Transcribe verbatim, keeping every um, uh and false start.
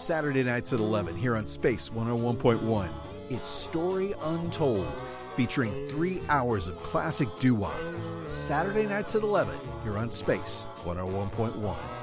Saturday nights at eleven here on Space one oh one point one. It's Story Untold, featuring three hours of classic doo-wop. Saturday nights at eleven here on Space one oh one point one.